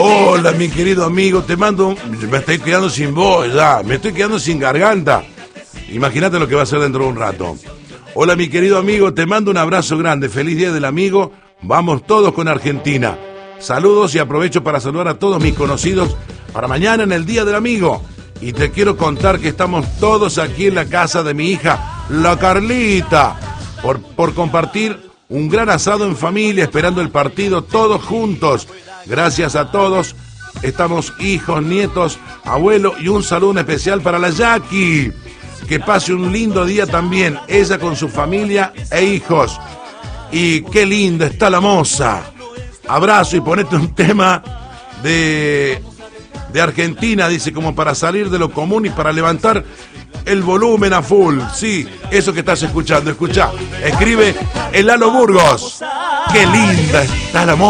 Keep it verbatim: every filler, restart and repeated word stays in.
Hola, mi querido amigo, te mando un... Me estoy quedando sin voz ya, me estoy quedando sin garganta. Imagínate lo que va a ser dentro de un rato. Hola, mi querido amigo, te mando un abrazo grande. Feliz Día del Amigo. Vamos todos con Argentina. Saludos y aprovecho para saludar a todos mis conocidos para mañana en el Día del Amigo. Y te quiero contar que estamos todos aquí en la casa de mi hija, la Carlita, por, por compartir un gran asado en familia, esperando el partido todos juntos. Gracias a todos. Estamos hijos, nietos, abuelo y un saludo especial para la Jackie. Que pase un lindo día también, ella con su familia e hijos. Y qué linda está la moza. Abrazo y ponete un tema de, de Argentina, dice, como para salir de lo común y para levantar el volumen a full. Sí, eso que estás escuchando, escuchá. Escribe el Lalo Burgos. Qué linda está la moza.